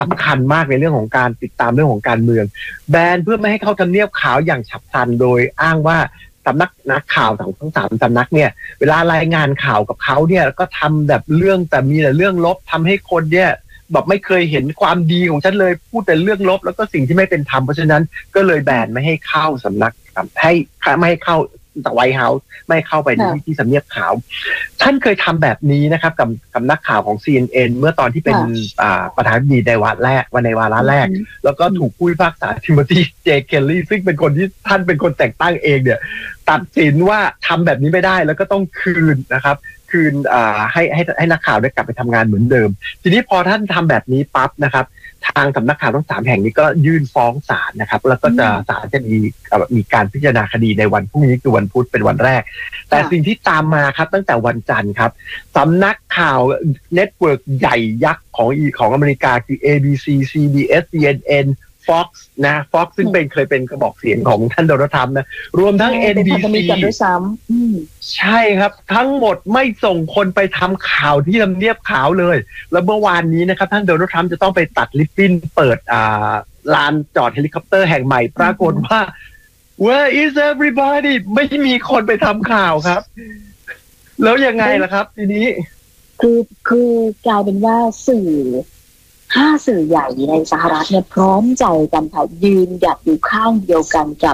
สำคัญมากในเรื่องของการติดตามเรื่องของการเมืองแบนเพื่อไม่ให้เข้าทำเนียบขาวอย่างฉับพลันโดยอ้างว่าสำนักข่าวทั้ง3 สำนักเนี่ยเวลารายงานข่าวกับเขาเนี่ยก็ทำแบบเรื่องแต่มีแต่เรื่องลบทำให้คนเนี่ยแบบไม่เคยเห็นความดีของฉันเลยพูดแต่เรื่องลบแล้วก็สิ่งที่ไม่เป็นธรรมเพราะฉะนั้นก็เลยแบนไม่ให้เข้าสำนักให้ไม่ให้เข้าไวท์เฮาส์ไม่เข้าไปที่ทำเนียบขาวท่านเคยทำแบบนี้นะครับกับนักข่าวของ CNN เมื่อตอนที่เป็นประธานาธิบดีในวาระแรกแล้วก็ถูกผู้พิพากษาทิโมธีเจเคลลี่ซึ่งเป็นคนที่ท่านเป็นคนแต่งตั้งเองเนี่ยตัดสินว่าทำแบบนี้ไม่ได้แล้วก็ต้องคืนนะครับคืนให้นักข่าวได้กลับไปทำงานเหมือนเดิมทีนี้พอท่านทำแบบนี้ปั๊บนะครับทางสำนักข่าวทั้ง3 แห่งนี้ก็ยื่นฟ้องศาลนะครับแล้วก็ศาลจะมีการพิจารณาคดีในวันพรุ่งนี้คือวันพุธเป็นวันแรกแต่สิ่งที่ตามมาครับตั้งแต่วันจันทร์ครับสำนักข่าวเน็ตเวิร์กใหญ่ยักษ์ของอเมริกาคือ ABC CBS CNN Fox นะ Fox ซึ่งเคยเป็นกระบอกเสียงของท่านโดนัลด์ทรัมป์นะรวมทั้ง NBC ด้วยซ้ำใช่ครับทั้งหมดไม่ส่งคนไปทำข่าวที่ทำเนียบขาวเลยแล้วเมื่อวานนี้นะครับท่านโดนัลด์ทรัมป์จะต้องไปตัดริบบิ้นเปิดลานจอดเฮลิคอปเตอร์แห่งใหม่ปรากฏว่า Where is everybody ไม่มีคนไปทำข่าวครับแล้วยังไงล่ะครับทีนี้คือกลายเป็นว่า5 สื่อใหญ่ในสหรัฐเนี่ยพร้อมใจกันค่ะยืนหยัดอยู่ข้างเดียวกันกับ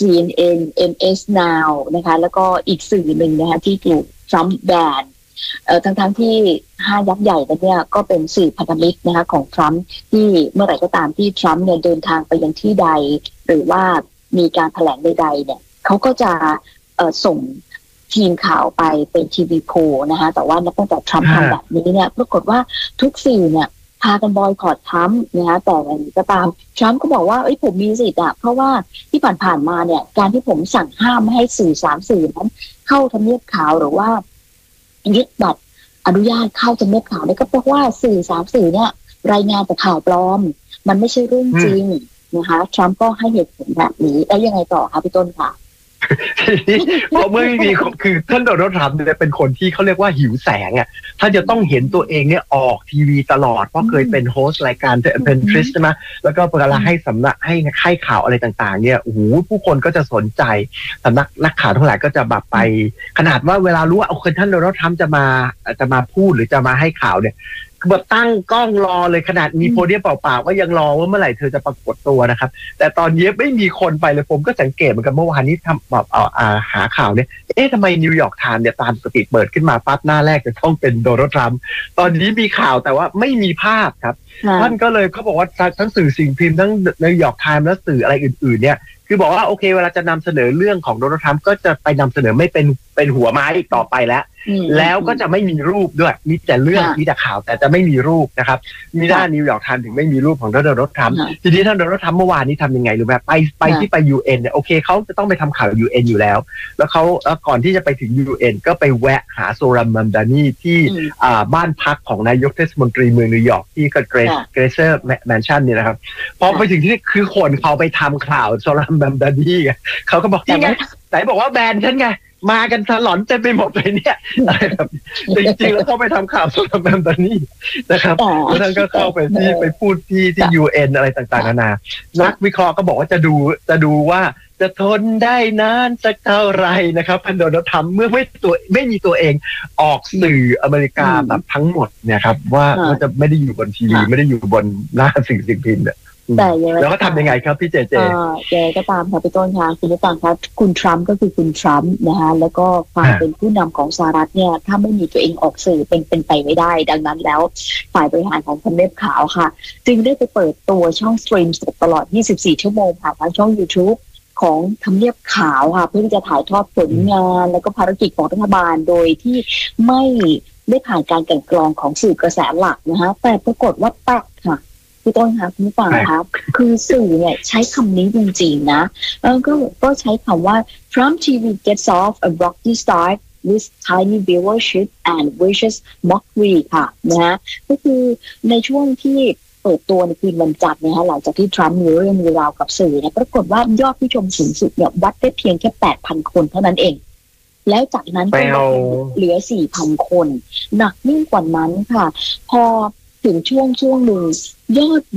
CNN MS Now นะคะแล้วก็อีกสื่อหนึ่งนะคะที่ถูกทรัมป์แบนทั้งที่5 ยักษ์ใหญ่นั้นเนี่ยก็เป็นสื่อพันธมิตรนะคะของทรัมป์ที่เมื่อไหร่ก็ตามที่ทรัมป์เนี่ยเดินทางไปยังที่ใดหรือว่ามีการแถลงใดๆเนี่ยเขาก็จะส่งทีมข่าวไปเป็นทีวีโพลนะคะแต่ว่าตั้งแต่ทรัมป์ทำแบบนี้เนี่ยปรากฏว่าทุกสื่อเนี่ยพากันบอยคอตทรัมป์นะคะแต่อย่างนี้ก็ตามทรัมป์ก็บอกว่าผมมีสิทธิ์เพราะว่าที่ผ่านๆมาเนี่ยการที่ผมสั่งห้ามไม่ให้สื่อ3 สื่อนั้นเข้าทำเนียบขาวหรือว่ายึดบัตรอนุญาตเข้าทำเนียบขาวเนี่ยก็เพราะว่าสื่อ3 สื่อเนี่ยรายงานแต่ข่าวปลอมมันไม่ใช่เรื่องจริงนะคะทรัมป์ก็ให้เหตุผลแบบนี้แล้วยังไงต่อคะพี่ต้นคะเพราะเมื่อมีคือท่านโดนัลด์ทรัมป์เนี่ยเป็นคนที่เขาเรียกว่าหิวแสงอ่ะท่านจะต้องเห็นตัวเองเนี่ยออกทีวีตลอดเพราะเคยเป็นโฮสต์รายการเป็นทริสใช่ไหมแล้วก็เวลาให้สำนักให้ข่าวอะไรต่างๆเนี่ยโอ้โหผู้คนก็จะสนใจสำนักข่าวทั้งหลายก็จะแบบไปขนาดว่าเวลารู้ว่าท่านโดนัลด์ทรัมป์จะมาพูดหรือจะมาให้ข่าวเนี่ยแบบตั้งกล้องรอเลยขนาดมีโพเดียมเปล่าๆก็ยังรอว่าเมื่อไหร่เธอจะปรากฏตัวนะครับแต่ตอนนี้ไม่มีคนไปเลยผมก็สังเกตเหมือนกันเมื่อวานนี้ทำแบบหาข่าวเนี่ยทำไมนิวยอร์กไทม์เนี่ยตามปกติเปิดขึ้นมาปั๊บหน้าแรกจะต้องเป็นโดนัลด์ทรัมป์ตอนนี้มีข่าวแต่ว่าไม่มีภาพครับท่านก็เลยเขาบอกว่าทั้งสื่อสิ่งพิมพ์ทั้งนิวยอร์กไทม์และสื่ออะไรอื่นๆเนี่ยคือบอกว่าโอเคเวลาจะนำเสนอเรื่องของโดนัลด์ทรัมป์ก็จะไปนำเสนอไม่เป็นหัวไม้อีกต่อไปแล้วก็จะไม่มีรูปด้วยมีแต่เรื่องมีแต่ข่าวแต่จะไม่มีรูปนะครับมีหน้านิวยอร์กไทม์ถึงไม่มีรูปของโดนัลด์ทรัมป์ทีนี้ท่านโดนัลด์ทรัมป์เมื่อวานนี้ทำยังไงรู้ไหมไปที่ไป UN เนี่ยโอเคเขาจะต้องไปทำข่าว UN อยู่แล้วแล้วก่อนที่จะไปถึง UN ก็ไปแวะหาโซรัม มัมดานีที่บ้านพักของนายกเทศมนตรีเมืองนิวยอร์กที่เกรเซอร์แมนชั่นเนี่ยนะครับพอไปถึงที่คือคนเขาไปทำข่าวโซรัม มัมดานีเขาก็บอกนี่ไงไหนบอกว่าแบนฉันไงมากันถลอนเต็มไปหมดเลยเนี่ยจริงๆแล้วเขาไปทำข่าวโซลาแมนตอนนี้นะครับแล้วท่านก็เข้าไปพูดที่ UN อะไรต่างๆนานานักวิเคราะห์ก็บอกว่าจะดูว่าจะทนได้นานสักเท่าไรนะครับท่านโดนัลด์ทรัมป์เมื่อไม่มีตัวเองออกสื่ออเมริกาแบบทั้งหมดเนี่ยครับว่าจะไม่ได้อยู่บนทีวีไม่ได้อยู่บนหน้าสิ่งพิมพ์แต่แล้วก็ทำยังไงครับพี่เจก็ตามค่ะพี่ต้นค่ะคุณผู้ฟังครับคุณทรัมป์ก็คือคุณทรัมป์นะคะแล้วก็ความเป็นผู้นำของสหรัฐเนี่ยถ้าไม่มีตัวเองออกสื่อเป็นไปไม่ได้ดังนั้นแล้วฝ่ายบริหารของทำเนียบขาวค่ะจึงได้ไปเปิดตัวช่องสตรีมสดตลอด24 ชั่วโมงผ่านทางช่อง YouTube ของทำเนียบขาวค่ะเพื่อที่จะถ่ายทอดผลงานแล้วก็ภารกิจของรัฐบาลโดยที่ไม่ได้ผ่านการกลั่นกรองของสื่อกระแสหลักนะคะแต่ปรากฏว่าแป๊กค่ะพี่ต้นคะคุณผู้ฟังครับคือสื่อเนี่ยใช้คำนี้จริงๆนะก็ใช้คำว่า Trump TV gets off a rocky start with tiny viewership and vicious mockery ค่ะนะก็คือในช่วงที่เปิดตัวในคืนวันจันทร์นะคะหลังจากที่ทรัมป์มีเรื่องมีราวกับสื่อเนี่ยปรากฏว่ายอดผู้ชมสูงสุดเนี่ยวัดได้เพียงแค่ 8,000 คนเท่านั้นเองแล้วจากนั้นก็เหลือ 4,000 คนหนักยิ่งกว่านั้นค่ะพอถึงช่วงหนึ่งยอด